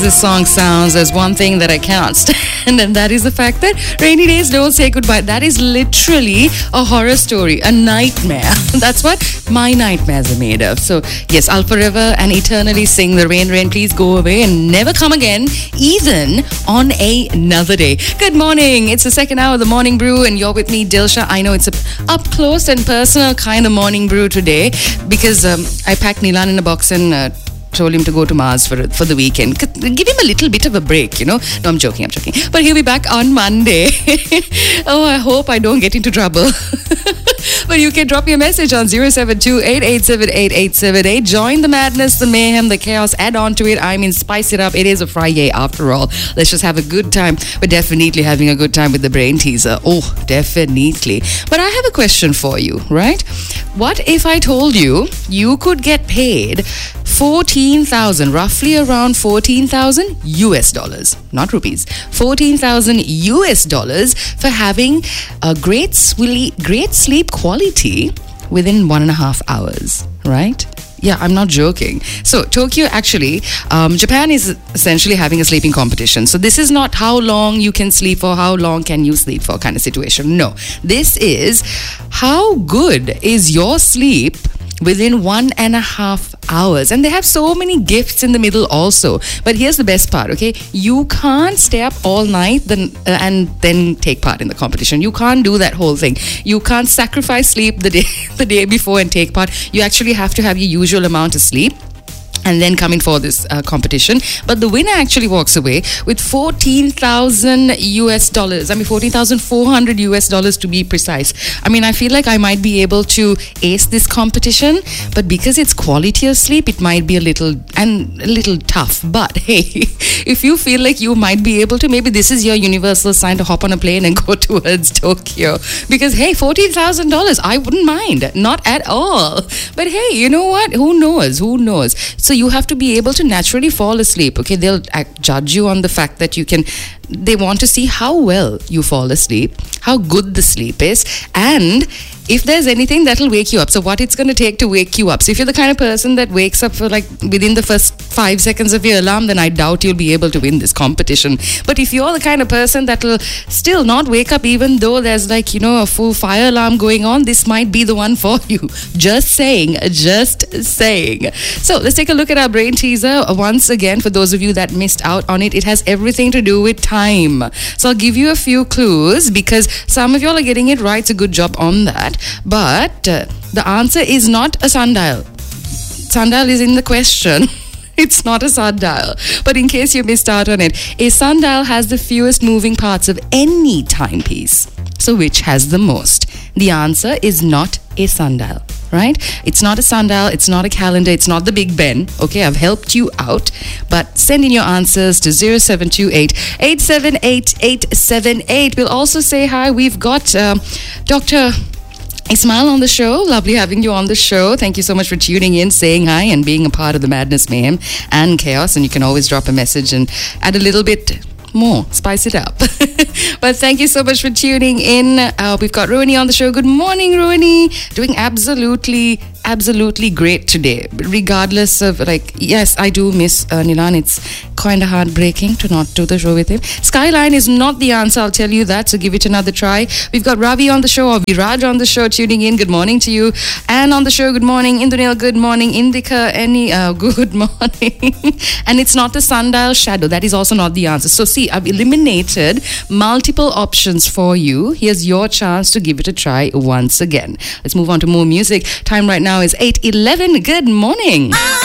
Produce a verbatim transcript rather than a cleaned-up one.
This song sounds, there's one thing that I can't stand, and that is the fact that rainy days don't say goodbye. That is literally a horror story, a nightmare. That's what my nightmares are made of. So yes, I'll forever and eternally sing the rain, rain, please go away and never come again, even on a- another day. Good morning. It's the second hour of the Morning Brew, and you're with me, Dilsha. I know it's a up close and personal kind of morning brew today because um, I packed Nilan in a box and uh, told him to go to Mars for for the weekend. Give him a little bit of a break, you know. No, I'm joking, I'm joking. But he'll be back on Monday. Oh, I hope I don't get into trouble. But you can drop your message on zero seven two eight eight seven eight eight seven eight. Join the madness, the mayhem, the chaos. Add on to it. I mean, spice it up. It is a Friday after all. Let's just have a good time. We're definitely having a good time with the brain teaser. Oh, definitely. But I have a question for you, right? What if I told you you could get paid fourteen thousand, roughly around fourteen thousand U S dollars, not rupees, fourteen thousand U S dollars for having a great, swilly, great sleep quality within one and a half hours, right? Yeah, I'm not joking. So Tokyo, actually, um, Japan is essentially having a sleeping competition. So this is not how long you can sleep for, how long can you sleep for kind of situation. No, this is how good is your sleep within one and a half hours. And they have so many gifts in the middle also. But here's the best part, okay? You can't stay up all night then, uh, and then take part in the competition. You can't do that whole thing. You can't sacrifice sleep the day, the day before and take part. You actually have to have your usual amount of sleep and then come in for this uh, competition. But the winner actually walks away with fourteen thousand U S dollars. I mean, fourteen thousand four hundred U S dollars to be precise. I mean, I feel like I might be able to ace this competition, but because it's quality of sleep, it might be a little, and a little tough. But hey, if you feel like you might be able to, maybe this is your universal sign to hop on a plane and go towards Tokyo. Because hey, fourteen thousand dollars, I wouldn't mind. Not at all. But hey, you know what? Who knows? Who knows? So you have to be able to naturally fall asleep, okay? They'll judge you on the fact that you can, they want to see how well you fall asleep, how good the sleep is, and if there's anything that'll wake you up. So what it's going to take to wake you up. So if you're the kind of person that wakes up for like within the first five seconds of your alarm, then I doubt you'll be able to win this competition. But if you're the kind of person that'll still not wake up even though there's like, you know, a full fire alarm going on, this might be the one for you. Just saying, just saying. So let's take a look at our brain teaser once again. For those of you that missed out on it, it has everything to do with time. So I'll give you a few clues because some of y'all are getting it right. It's a good job on that. But uh, the answer is not a sundial. Sundial is in the question. It's not a sundial. But in case you missed out on it, a sundial has the fewest moving parts of any timepiece. So which has the most? The answer is not a sundial, right? It's not a sundial, it's not a calendar, it's not the Big Ben. Okay, I've helped you out. But send in your answers to zero seven two eight eight seven eight eight seven eight. We'll also say hi. We've got uh, Doctor Ismail on the show. Lovely having you on the show. Thank you so much for tuning in, saying hi, and being a part of the madness, mayhem, and chaos. And you can always drop a message and add a little bit more, spice it up. But thank you so much for tuning in. Uh, we've got Rohini on the show. Good morning, Rohini. Doing absolutely, absolutely great today. Regardless of, like, yes, I do miss uh, Nilan. It's kind of heartbreaking to not do the show with him. Skyline is not the answer, I'll tell you that, so give it another try. We've got Ravi on the show, or Viraj on the show, tuning in. Good morning to you. And on the show, good morning. Indunil, good morning. Indika, any, uh, good morning. And it's not the sundial shadow. That is also not the answer. So see, I've eliminated multiple options for you. Here's your chance to give it a try once again. Let's move on to more music. Time right now is eight eleven. Good morning.